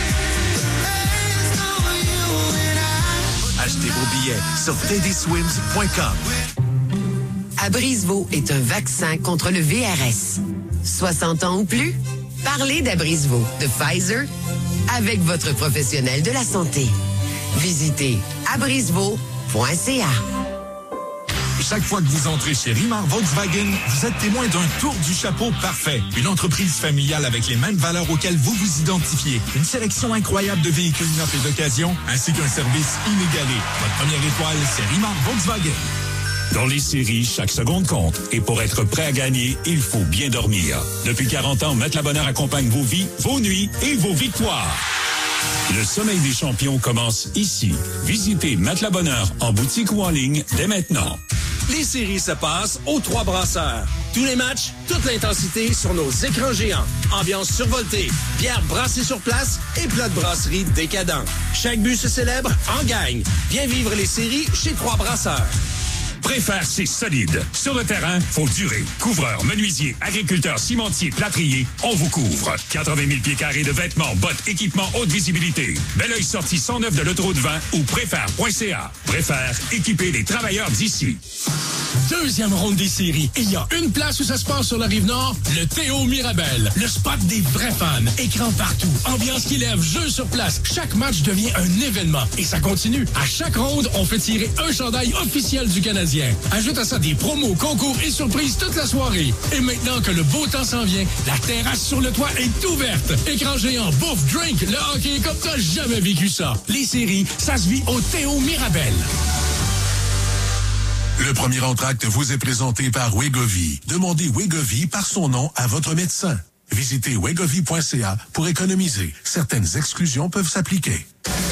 Achetez vos billets sur teddyswims.com. Abrisvo est un vaccin contre le VRS. 60 ans ou plus? Parlez d'Abrisvo de Pfizer avec votre professionnel de la santé. Visitez abrisvo.ca. Chaque fois que vous entrez chez Rimar Volkswagen, vous êtes témoin d'un tour du chapeau parfait. Une entreprise familiale avec les mêmes valeurs auxquelles vous vous identifiez. Une sélection incroyable de véhicules neufs et d'occasion, ainsi qu'un service inégalé. Votre première étoile, c'est Rimar Volkswagen. Dans les séries, chaque seconde compte. Et pour être prêt à gagner, il faut bien dormir. Depuis 40 ans, Maître Labonneur accompagne vos vies, vos nuits et vos victoires. Le sommeil des champions commence ici. Visitez Maître Labonneur en boutique ou en ligne dès maintenant. Les séries se passent aux Trois Brasseurs. Tous les matchs, toute l'intensité sur nos écrans géants. Ambiance survoltée, bière brassée sur place et plat de brasserie décadent. Chaque but se célèbre en gagne. Viens vivre les séries chez Trois Brasseurs. Préfère, c'est solide. Sur le terrain, faut durer. Couvreur, menuisier, agriculteur, cimentier, plâtrier, on vous couvre. 80 000 pieds carrés de vêtements, bottes, équipements, haute visibilité. Bel oeil sortie 109 de l'autoroute 20 ou préfère.ca. Préfère, équiper les travailleurs d'ici. Deuxième ronde des séries. Et il y a une place où ça se passe sur la Rive-Nord, le Théo Mirabel. Le spot des vrais fans. Écran partout. Ambiance qui lève, jeu sur place. Chaque match devient un événement. Et ça continue. À chaque ronde, on fait tirer un chandail officiel du Canadien. Ajoute à ça des promos, concours et surprises toute la soirée. Et maintenant que le beau temps s'en vient, la terrasse sur le toit est ouverte. Écran géant, bouffe, drink, le hockey comme t'as jamais vécu ça. Les séries, ça se vit au Théo Mirabel. Le premier entracte vous est présenté par Wegovy. Demandez Wegovy par son nom à votre médecin. Visitez wegovy.ca pour économiser. Certaines exclusions peuvent s'appliquer.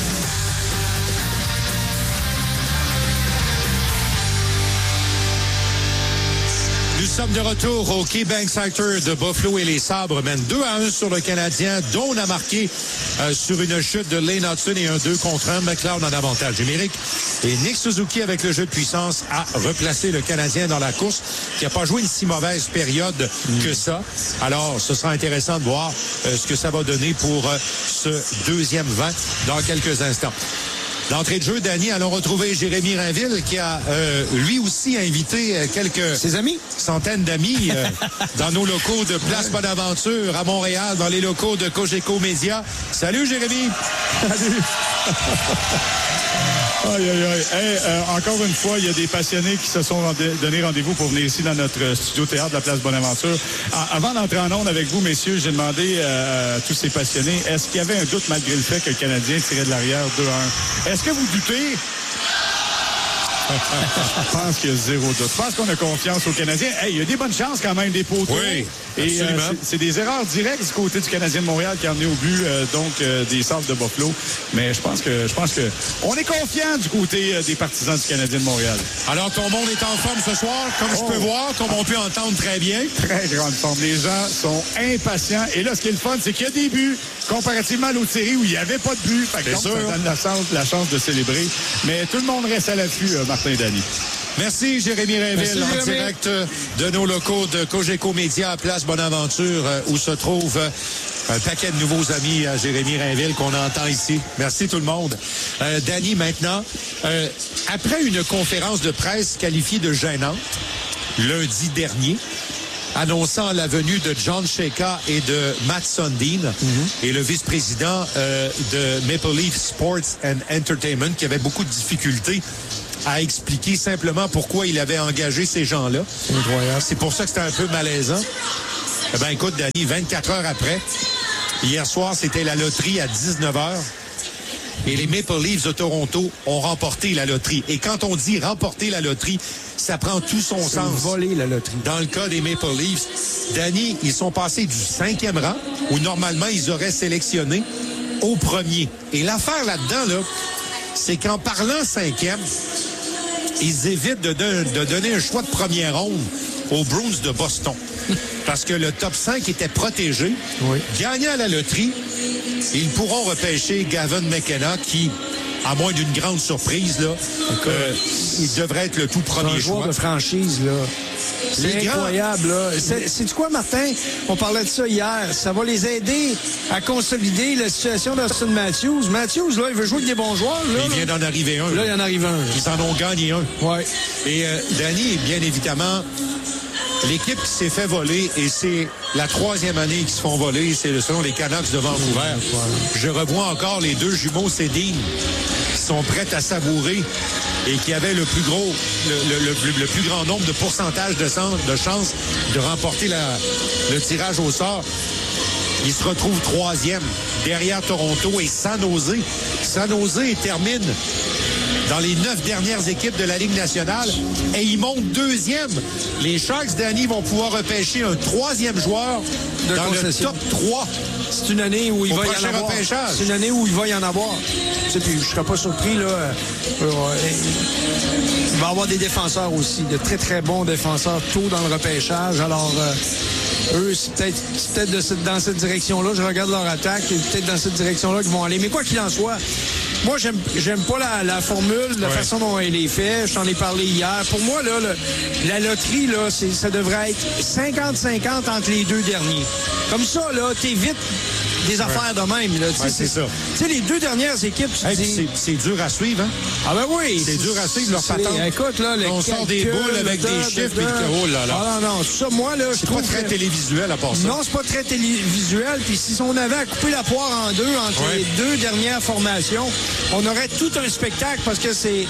Nous sommes de retour au KeyBank Center de Buffalo et les Sabres mènent 2-1 sur le Canadien. Doan a marqué sur une chute de Lane Hudson et un 2 contre 1. McLeod en avantage numérique. Et Nick Suzuki, avec le jeu de puissance, a replacé le Canadien dans la course, qui n'a pas joué une si mauvaise période que ça. Alors, ce sera intéressant de voir ce que ça va donner pour ce deuxième 20 dans quelques instants. D'entrée de jeu, Danny, allons retrouver Jérémy Rainville qui a lui aussi invité quelques centaines d'amis dans nos locaux de Place Bonaventure à Montréal, dans les locaux de Cogeco Média. Salut Jérémy! Salut! Aïe, aïe, aïe. Hey, encore une fois, il y a des passionnés qui se sont donné rendez-vous pour venir ici dans notre studio théâtre de la Place Bonaventure. Avant d'entrer en onde avec vous, messieurs, j'ai demandé à tous ces passionnés, est-ce qu'il y avait un doute malgré le fait que le Canadien tirait de l'arrière 2-1? Est-ce que vous doutez? Je pense qu'il y a zéro doute. Je pense qu'on a confiance aux Canadiens. Hey, il y a des bonnes chances quand même, des poteaux. Oui, et c'est des erreurs directes du côté du Canadien de Montréal qui a emmené au but des Sabres de Buffalo. Mais je pense que on est confiant du côté des partisans du Canadien de Montréal. Alors, ton monde est en forme ce soir, comme je peux voir, comme on peut entendre très bien. Très grande forme. Les gens sont impatients. Et là, ce qui est le fun, c'est qu'il y a des buts comparativement à l'autre série où il n'y avait pas de but. Fait que donc, ça donne la chance de célébrer. Mais tout le monde reste à l'affût, Martin et Danny. Merci, Jérémy Rainville, en direct de nos locaux de Cogeco Média à Place Bonaventure, où se trouve un paquet de nouveaux amis à Jérémy Rainville qu'on entend ici. Merci tout le monde. Danny, maintenant, après une conférence de presse qualifiée de gênante, lundi dernier, annonçant la venue de John Sheka et de Matt Sundin, et le vice-président de Maple Leaf Sports and Entertainment, qui avait beaucoup de difficultés à expliquer simplement pourquoi il avait engagé ces gens-là. Incroyable. C'est pour ça que c'était un peu malaisant. Eh bien, écoute, Danny, 24 heures après, hier soir, c'était la loterie à 19h. Et les Maple Leafs de Toronto ont remporté la loterie. Et quand on dit remporter la loterie, ça prend tout son sens. Voler la loterie. Dans le cas des Maple Leafs, Danny, ils sont passés du 5e rang, où normalement ils auraient sélectionné, au premier. Et l'affaire là-dedans, là, c'est qu'en parlant 5e, ils évitent de donner un choix de première ronde aux Bruins de Boston. Parce que le top 5 était protégé. Oui. Gagnant la loterie, ils pourront repêcher Gavin McKenna qui, à moins d'une grande surprise, là, il devrait être le tout premier choix. Un joueur de franchise, là. C'est incroyable, là. C'est quoi, Martin? On parlait de ça hier. Ça va les aider à consolider la situation d'Austin Matthews. Matthews, là, il veut jouer avec des bons joueurs. Là, il vient d'en arriver un. Là, il en arrive un. Ils en ont gagné un. Ouais. Et Danny, bien évidemment, l'équipe qui s'est fait voler, et c'est la 3e année qu'ils se font voler, c'est selon les Canucks de Vancouver. Ouais. Je revois encore les deux jumeaux Sedin qui sont prêts à savourer et qui avaient le plus gros, le plus grand nombre de pourcentage de chances de remporter le tirage au sort. Ils se retrouvent 3e derrière Toronto et San Jose. San Jose termine dans les 9 dernières équipes de la Ligue nationale et ils montent 2e. Les Sharks, Danny, vont pouvoir repêcher un 3e joueur dans le top 3. C'est une année où il va y en avoir. C'est une année où il va y en avoir. Je ne serais pas surpris, là. Il va y avoir des défenseurs aussi, de très, très bons défenseurs tôt dans le repêchage. Alors, eux, c'est peut-être dans cette direction-là. Je regarde leur attaque. C'est peut-être dans cette direction-là qu'ils vont aller. Mais quoi qu'il en soit, moi, j'aime pas la formule, la façon dont elle est faite. Je t'en ai parlé hier. Pour moi, là, la loterie, là, ça devrait être 50-50 entre les deux derniers. Comme ça, là, t'évites des affaires de même. Là. C'est ça. Tu sais, les deux dernières équipes, tu dis... C'est dur à suivre, hein? Ah ben oui! C'est dur à suivre, leur patente. Écoute, là, on sort des boules avec des chiffres. Oh là là. Ah non, ça, moi, là, je trouve... C'est pas très télévisuel à part ça. Non, c'est pas très télévisuel. Puis si on avait à couper la poire en deux entre les deux dernières formations, on aurait tout un spectacle parce que c'est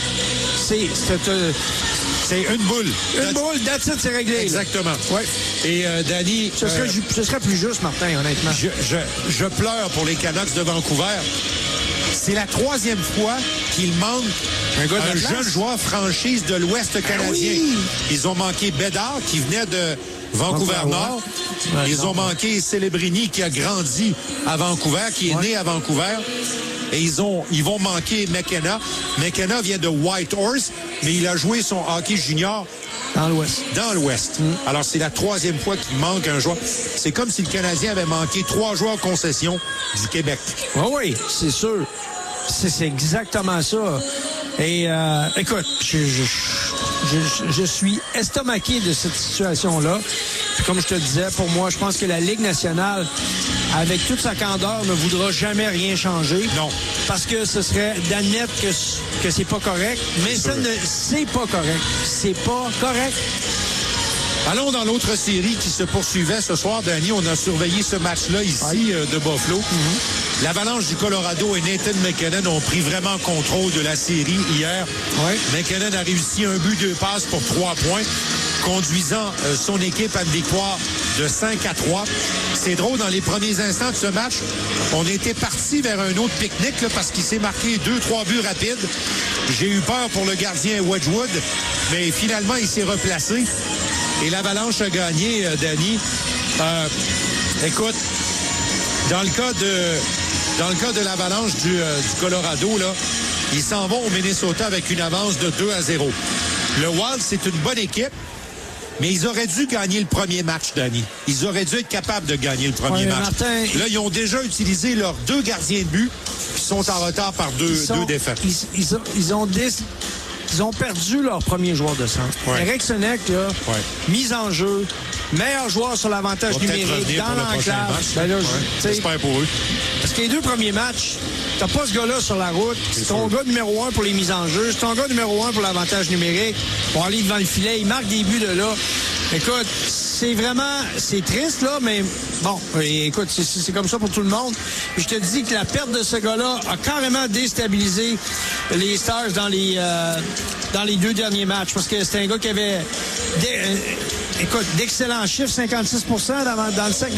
une boule. Une boule, that's it, c'est réglé. Exactement. Ouais. Et Danny... Ce serait plus juste, Martin, honnêtement. Je pleure pour les Canucks de Vancouver. C'est la 3e fois qu'il manque un jeune joueur franchise de l'Ouest canadien. Oui. Ils ont manqué Bédard, qui venait de Vancouver-Nord. Ils ont manqué Celebrini, qui a grandi à Vancouver, qui est né à Vancouver. Et ils vont manquer McKenna. McKenna vient de Whitehorse, mais il a joué son hockey junior dans l'Ouest. Dans l'Ouest. Alors, c'est la 3e fois qu'il manque un joueur. C'est comme si le Canadien avait manqué 3 joueurs concession du Québec. Oui, c'est sûr. C'est exactement ça. Et écoute, je suis estomaqué de cette situation-là. Puis comme je te disais, pour moi, je pense que la Ligue nationale, avec toute sa candeur, ne voudra jamais rien changer. Non. Parce que ce serait d'admettre que c'est pas correct. Mais c'est pas correct. C'est pas correct. Allons dans l'autre série qui se poursuivait ce soir, Danny. On a surveillé ce match-là ici de Buffalo. L'Avalanche du Colorado et Nathan McKinnon ont pris vraiment contrôle de la série hier. McKinnon a réussi un but, 2 passes pour 3 points, conduisant son équipe à une victoire de 5-3. C'est drôle, dans les premiers instants de ce match, on était parti vers un autre pique-nique là, parce qu'il s'est marqué 2-3 buts rapides. J'ai eu peur pour le gardien Wedgwood, mais finalement, il s'est replacé. Et l'Avalanche a gagné, Danny. Écoute, dans le cas de l'Avalanche du Colorado, là, ils s'en vont au Minnesota avec une avance de 2-0. Le Wild, c'est une bonne équipe, mais ils auraient dû gagner le premier match, Danny. Ils auraient dû être capables de gagner le premier match. Martin, là, ils ont déjà utilisé leurs 2 gardiens de but qui sont en retard par deux défaites. qu'ils ont perdu leur premier joueur de centre. Ouais. Eric Senek, là, mise en jeu, meilleur joueur sur l'avantage numérique, dans l'enclave. Ben là, j'espère pour eux. Parce que les 2 premiers matchs, t'as pas ce gars-là sur la route. C'est ton gars numéro 1 pour les mises en jeu. C'est ton gars numéro 1 pour l'avantage numérique. Pour aller devant le filet, il marque des buts de là. Écoute, c'est triste, là, mais bon, écoute, c'est comme ça pour tout le monde. Puis je te dis que la perte de ce gars-là a carrément déstabilisé les Stars dans les 2 derniers matchs. Parce que c'était un gars qui avait, d'excellents chiffres, 56% dans le cercle